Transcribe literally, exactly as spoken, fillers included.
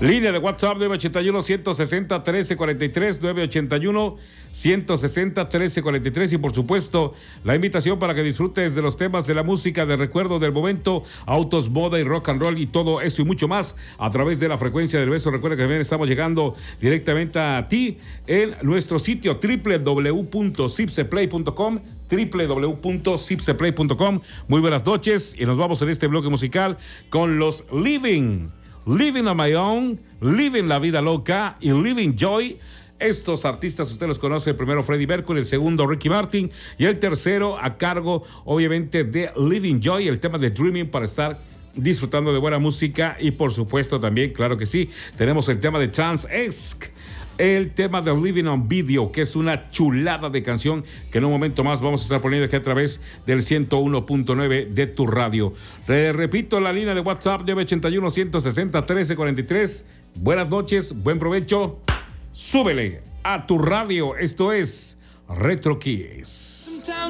Línea de WhatsApp nueve ocho uno, uno seis cero, trece cuarenta y tres, nueve ocho uno, uno seis cero, trece cuarenta y tres y por supuesto la invitación para que disfrutes de los temas de la música de recuerdo del momento, autos, moda y rock and roll y todo eso y mucho más a través de la frecuencia del beso. Recuerda que también estamos llegando directamente a ti en nuestro sitio doble u doble u doble u punto zipseplay punto com doble u doble u doble u punto zipseplay punto com. Muy buenas noches y nos vamos en este bloque musical con los Living Living on My Own, Living la Vida Loca y Living Joy. Estos artistas usted los conoce, el primero Freddie Mercury, el segundo Ricky Martin y el tercero a cargo obviamente de Living Joy, el tema de Dreaming, para estar disfrutando de buena música. Y por supuesto también, claro que sí, tenemos el tema de Trans-esque, el tema de Living on Video, que es una chulada de canción que en un momento más vamos a estar poniendo aquí a través del ciento uno punto nueve de tu radio. Le repito la línea de WhatsApp nueve ocho uno, uno seis cero, trece cuarenta y tres. Buenas noches, buen provecho. Súbele a tu radio. Esto es Retro Kiss.